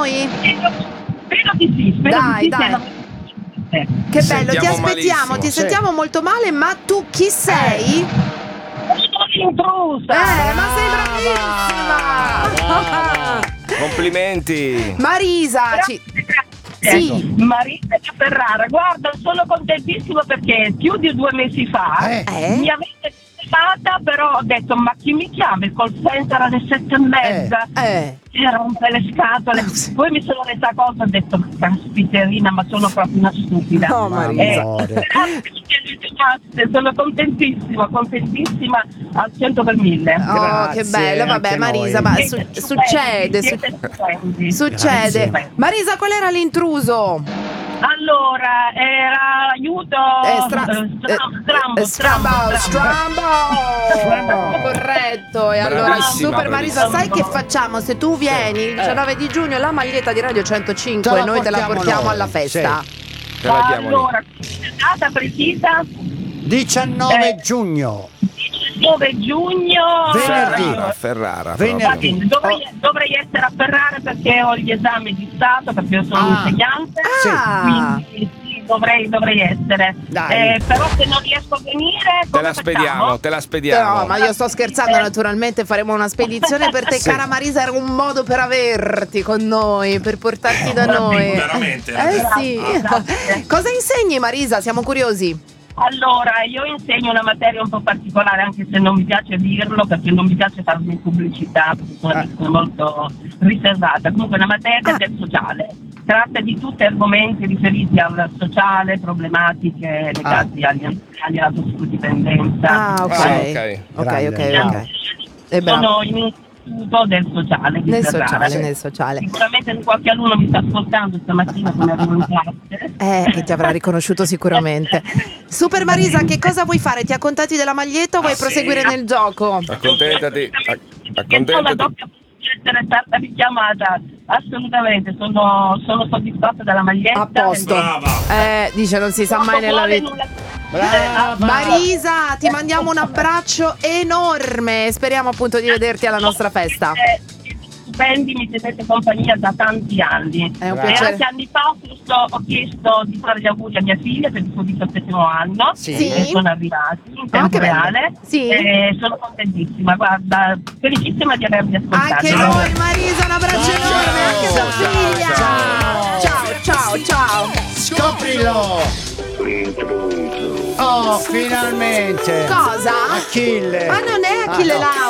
noi? Spero di sì, Dai. Che bello, ti aspettiamo, malissimo. ti sentiamo molto male, ma tu chi sei? Sono intrusa. Ma sei bravissima! Complimenti. Marisa, sì. Marisa da Ferrara, guarda, sono contentissima perché più di 2 mesi fa mi avete chiamata, però ho detto ma chi mi chiama? Il call center alle 7:30. Era un po' le scatole. Poi mi sono resa conto, ho detto ma caspiterina, ma sono proprio una stupida. No, Marisa. Sono contentissima al 100%. Oh, che bello, vabbè Marisa, ma succede. Grazie. Marisa, qual era l'intruso? Allora, era aiuto Strambo. Corretto. E allora, Bravissima, Super Marisa, bravissima. sai che facciamo? Se tu vieni il 19 di giugno, la maglietta di Radio 105 noi te la portiamo alla festa. Te la diamo lì. Allora, data precisa? 19 giugno. 9 giugno. Ferrara. Venerdì. Dovrei essere a Ferrara perché ho gli esami di Stato, perché io sono insegnante. Quindi sì, dovrei essere. Però se non riesco a venire, Te la spediamo. No, ma io sto scherzando, naturalmente faremo una spedizione per te, cara Marisa, era un modo per averti con noi, per portarti da noi. Veramente. Sì. Cosa insegni, Marisa? Siamo curiosi. Allora, io insegno una materia un po' particolare, anche se non mi piace dirlo, perché non mi piace farmi pubblicità, perché sono molto riservata. Comunque una materia del sociale. Tratta di tutti argomenti riferiti al sociale, problematiche legate agli anziani, alla tossicodipendenza. Ok. Sono in un istituto del sociale. Nel sociale. Sicuramente qualche alunno mi sta ascoltando stamattina come arrivo in classe. Che ti avrà riconosciuto sicuramente. Super Marisa, che cosa vuoi fare? Ti accontenti della maglietta o vuoi proseguire nel gioco? Accontentati. Una doppia essere stata richiamata, assolutamente, sono soddisfatta della maglietta. A posto. Dice non si sa mai nella vita. Marisa, ti mandiamo un abbraccio enorme. Speriamo appunto di vederti alla nostra festa. Stupendi, mi tenete compagnia da tanti anni. È un piacere. Anche anni fa ho chiesto di fare gli auguri a mia figlia per il suo 17° anno. E sono arrivati in tempo reale. Sono contentissima, guarda, felicissima di avermi ascoltato. Anche noi, Marisa, un abbraccio enorme, anche tua figlia. Ciao. Scoprilo. Oh, finalmente. Cosa? Achille. Ma non è Achille Lauro.